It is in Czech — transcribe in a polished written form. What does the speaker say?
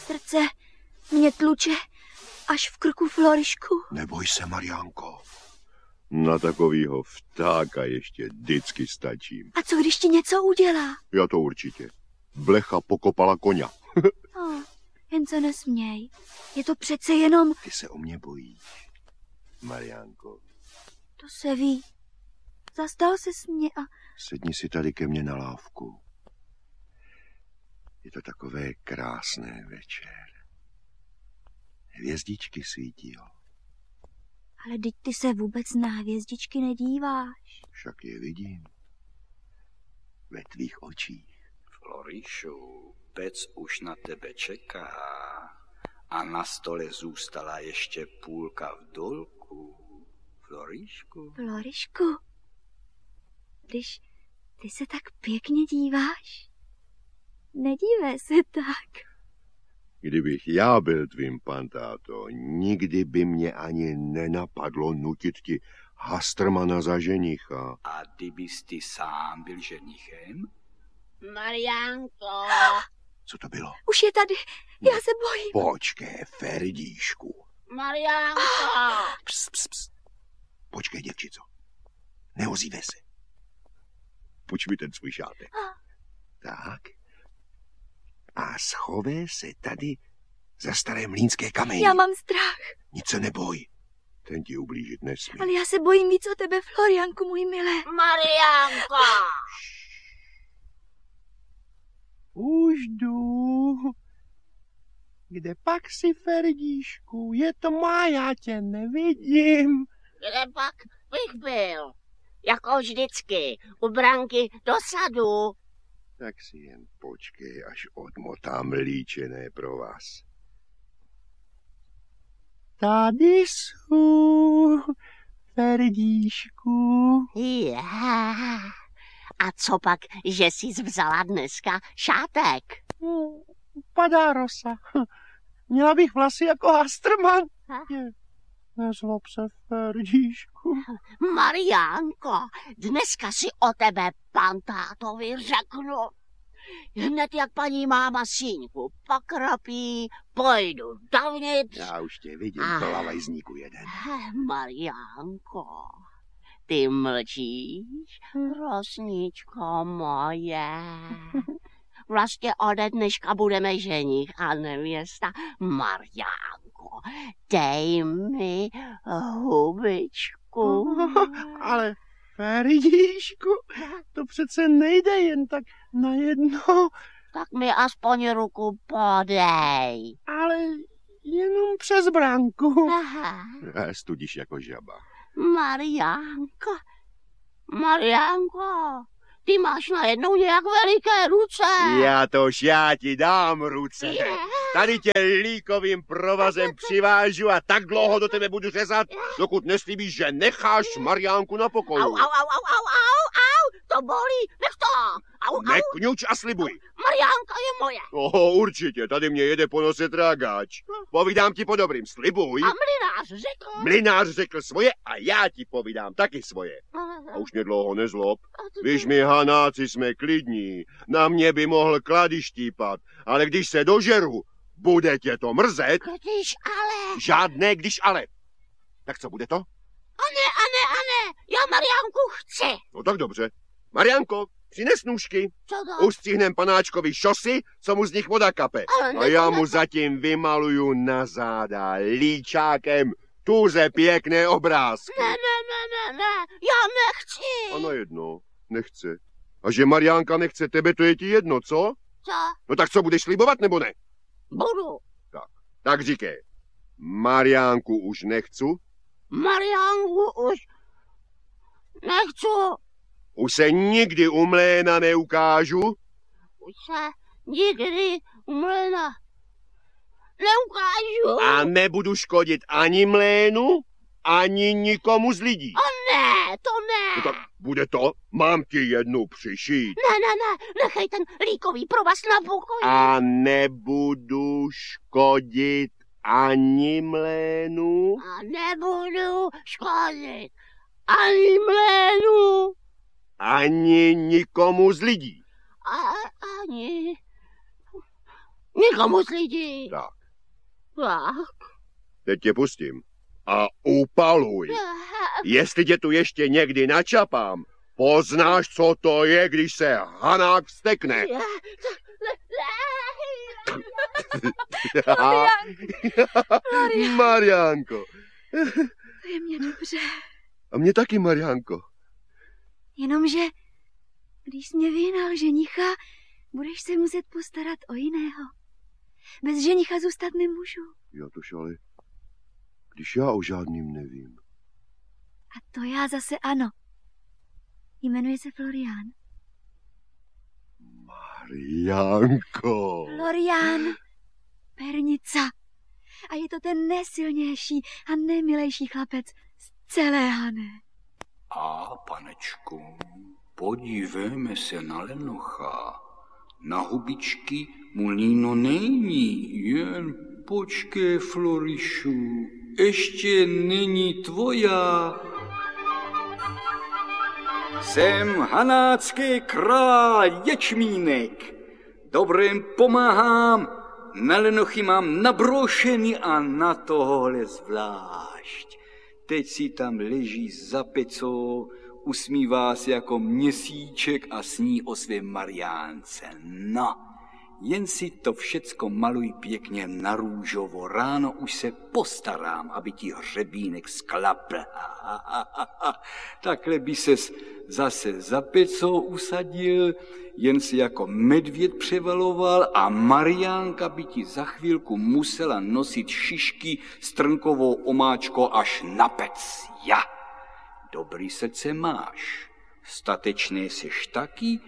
Srdce mě tluče až v krku, Florišku. Neboj se, Mariánko. Na takovýho vtáka ještě vždycky stačím. A co když ti něco udělá? Já to určitě. Blecha pokopala koňa. Jen se nesměj. Je to přece jenom... Ty se o mě bojíš, Mariánko. To se ví. Zastal ses mě a... Sedni si tady ke mně na lávku. Je to takové krásné večer. Hvězdičky svítí, jo. Ale teď ty se vůbec na hvězdičky nedíváš. Však je vidím. Ve tvých očích. Florišu, pec už na tebe čeká a na stole zůstala ještě půlka v dolku. Florišku? Florišku, když ty se tak pěkně díváš, nedívej se tak. Kdybych já byl tvým pantáto, nikdy by mě ani nenapadlo nutit ti Hastrmana za ženicha. A kdybys ty sám byl ženichem? Mariánko. Co to bylo? Už je tady, já se bojím. Počkej, Ferdíšku. Mariánko. Ps. Počkej, děvčico. Neozývej se. Půjč mi ten svůj šátek. Tak. A schovej se tady za staré mlýnské kameny. Já mám strach. Nic se neboj. Ten ti ublížit nesmí. Ale já se bojím víc o tebe, Florianku, můj milé. Mariánko. Už jdu. Kde pak si, Ferdíšku? Je to má, já tě nevidím. Kde pak bych byl? Jako vždycky, u branky do sadu. Tak si jen počkej, až odmotám líčené pro vás. Tady jsou, Ferdíšku. Já. A co pak, že jsi vzala dneska šátek? Padá rosa. Měla bych vlasy jako Hastrman. Nezlob se, Ferdíšku. Mariánko, dneska si o tebe pantátovi řeknu. Hned jak paní máma síňku pokropí, pojdu dovnitř. Já už tě vidím, to lavajzníku jeden. Mariánko, ty mlčíš, rosničko moje. Vlastně ode dneška budeme ženich a nevěsta. Mariánko, dej mi hubičku. Ale Ferdíšku, to přece nejde jen tak najednou. Tak mi aspoň ruku podej. Ale jenom přes branku. Aha. Studíš jako žaba. Mariánko, ty máš najednou nějak veliké ruce. Já ti dám ruce. Tady tě líkovým provazem přivážu a tak dlouho do tebe budu řezat, dokud neslíbíš, že necháš Mariánku na pokoji. Au, to bolí, nech to. Au. Nekňuč a slibuj. Mariánka je moje. Určitě, tady mě jede po nose trágáč. Povídám ti po dobrým, slibuj. A mlynář řekl? Mlynář řekl svoje a já ti povídám taky svoje. A už mě dlouho nezlob. Víš, my Hanáci jsme klidní, na mě by mohl klady štípat, ale když se dožeru, bude tě to mrzet. Když ale... Žádné když ale. Tak co bude to? A ne, já Mariánku chci. No tak dobře. Mariánko, přines nůžky. Co to? Ustřihnem panáčkovi šosy, co mu z nich voda kape. A já mu zatím vymaluju na záda líčákem tuze pěkné obrázky. Ne, já nechci. A najednou nechce. A že Mariánka nechce tebe, to je ti jedno, co? Co? No tak co, budeš slibovat nebo ne? Budu. Tak říkej. Mariánku už nechci. Mariánku už nechci. Už se nikdy u mléna neukážu. Už se nikdy u mléna neukážu. A nebudu škodit ani mlénu, ani nikomu z lidí. A ne, to ne. No tak bude to, mám ti jednu přišít. Ne, nechej ten líkový provaz na pokoji. A nebudu škodit ani mlénu. A nebudu škodit ani mlénu. Ani nikomu z lidí. Ani Nikomu z lidí. Tak, Tak. teď tě pustím. A upaluj. Jestli tě tu ještě někdy načapám, poznáš, co to je, když se hanák vztekne. Mariánko. To je mě dobře. A mě taky, Mariánko. Jenomže, když jsi mě vyhnal ženicha, budeš se muset postarat o jiného. Bez ženicha zůstat nemůžu. Já tož ale, když já o žádným nevím. A to já zase ano. Jmenuje se Florián. Mariánko. Florián Pernica. A je to ten nejsilnější a nejmilejší chlapec z celé Hané. A, panečku, podívejme se na lenocha. Na hubičky mu líno není, jen počkej, Florišu, ještě není tvoja. Jsem hanácký král Ječmínek. Dobrým pomáhám, na lenochy mám nabrošený a na tohle zvlášť. Teď si tam leží za pecou, usmívá se jako měsíček a sní o svém Mariánce. No, jen si to všecko maluj pěkně na růžovo. Ráno už se postarám, aby ti hřebínek sklapl. Takhle by ses zase za pecou usadil, jen si jako medvěd převaloval a Mariánka by ti za chvílku musela nosit šišky s trnkovou omáčkou až na pec. Ja, dobrý srdce máš, statečný seš taky